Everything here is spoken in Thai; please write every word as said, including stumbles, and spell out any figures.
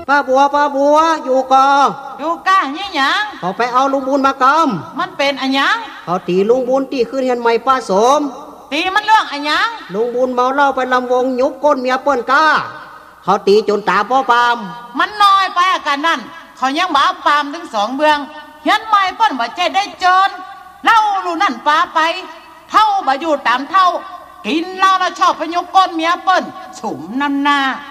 ป้าบัวป้าบัวอยู่กออยู่ก้ายี่หยังเขาไปเอาลุงบุญมากำมันเป็นอันยังเขาตีลุงบุญที่ขึ้นเฮียนใหม่ป้าสมตีมันเรื่องอันยังลุงบุญเมาเหล้าไปลำวงยุบก้นเมียเปิ้นก้าเขาตีจนตาพ่อปามมันน้อยไปอาการนั่นเขายังบ้าปามถึงสองเบืองเฮียนใหม่เปิ้นว่าใจได้เจินเล่าลูนั่นป้าไปเท่าบ่อยู่ตามเท่ากินเหล้าแล้วชอบไปยกก้นเมียเปิ้นฉุมน้ำหน้า